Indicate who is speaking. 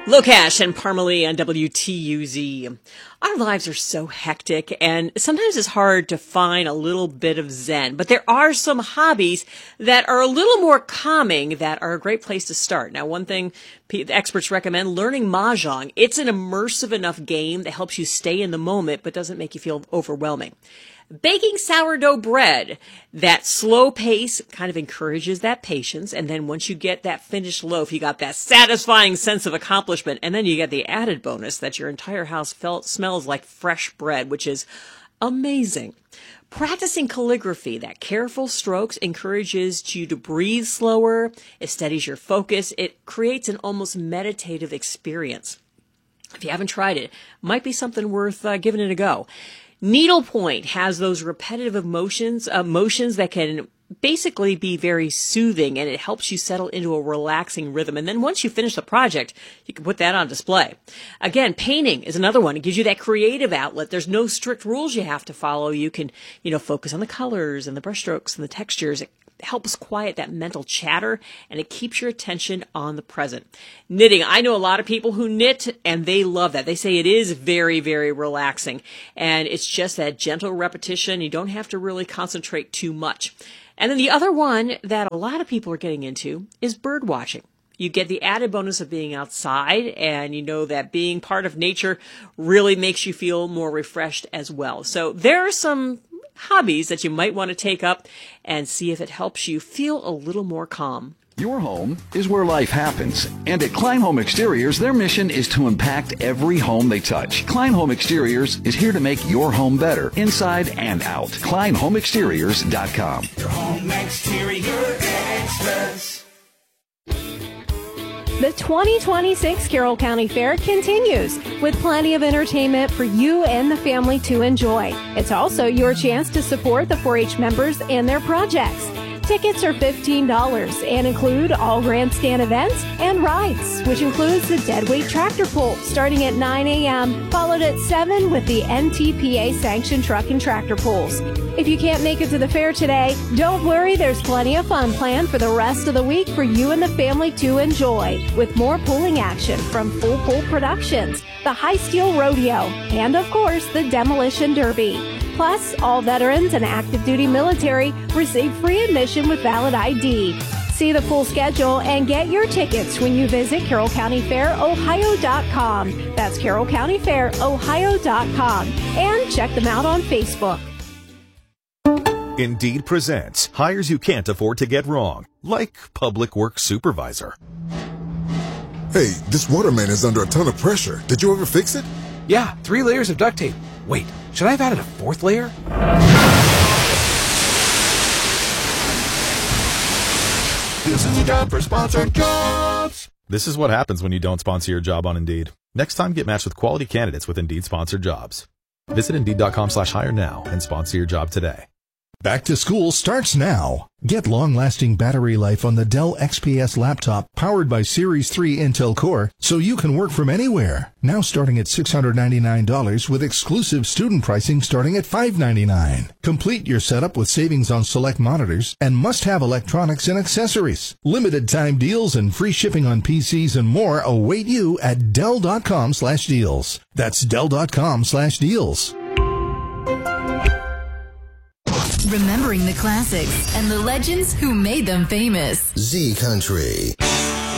Speaker 1: Locash and Parmalee on WTUZ. Our lives are so hectic, and sometimes it's hard to find a little bit of zen. But there are some hobbies that are a little more calming that are a great place to start. Now, one thing the experts recommend, learning Mahjong. It's an immersive enough game that helps you stay in the moment but doesn't make you feel overwhelming. Baking sourdough bread, that slow pace kind of encourages that patience. And then once you get that finished loaf, you got that satisfying sense of accomplishment. And then you get the added bonus that your entire house smells like fresh bread, which is amazing. Practicing calligraphy, that careful strokes encourages you to breathe slower. It steadies your focus. It creates an almost meditative experience. If you haven't tried it, might be something worth giving it a go. Needlepoint has those repetitive motions that can basically be very soothing, and it helps you settle into a relaxing rhythm. And then once you finish the project, you can put that on display. Again, painting is another one. It gives you that creative outlet. There's no strict rules you have to follow. You can, focus on the colors and the brushstrokes and the textures. It helps quiet that mental chatter, and it keeps your attention on the present. Knitting. I know a lot of people who knit, and they love that. They say it is very, very relaxing, and it's just that gentle repetition. You don't have to really concentrate too much. And then the other one that a lot of people are getting into is bird watching. You get the added bonus of being outside, and you know that being part of nature really makes you feel more refreshed as well. So there are some hobbies that you might want to take up and see if it helps you feel a little more calm.
Speaker 2: Your home is where life happens. And at Klein Home Exteriors, their mission is to impact every home they touch. Klein Home Exteriors is here to make your home better, inside and out. KleinHomeExteriors.com.
Speaker 3: Your home exterior extras.
Speaker 4: The 2026 Carroll County Fair continues with plenty of entertainment for you and the family to enjoy. It's also your chance to support the 4-H members and their projects. Tickets are $15 and include all grandstand events and rides, which includes the deadweight tractor pull starting at 9 a.m., followed at 7 with the NTPA sanctioned truck and tractor pulls. If you can't make it to the fair today, don't worry, there's plenty of fun planned for the rest of the week for you and the family to enjoy, with more pulling action from Full Pull Productions, the High Steel Rodeo, and of course the Demolition Derby. Plus, all veterans and active duty military receive free admission with valid ID. See the full schedule and get your tickets when you visit CarrollCountyFairOhio.com. That's CarrollCountyFairOhio.com. And check them out on Facebook.
Speaker 5: Indeed presents hires you can't afford to get wrong, like public works supervisor.
Speaker 6: Hey, this waterman is under a ton of pressure. Did you ever fix it?
Speaker 7: Yeah, 3 layers of duct tape. Wait, should I have added a 4th layer?
Speaker 3: This is a job for sponsored jobs.
Speaker 5: This is what happens when you don't sponsor your job on Indeed. Next time, get matched with quality candidates with Indeed sponsored jobs. Visit Indeed.com/hire now and sponsor your job today.
Speaker 8: Back to school starts now. Get long-lasting battery life on the Dell XPS laptop powered by Series 3 Intel Core so you can work from anywhere. Now starting at $699 with exclusive student pricing starting at $599. Complete your setup with savings on select monitors and must-have electronics and accessories. Limited time deals and free shipping on PCs and more await you at Dell.com/deals. That's Dell.com/deals.
Speaker 9: Remembering the classics and the legends who made them famous.
Speaker 3: Z Country.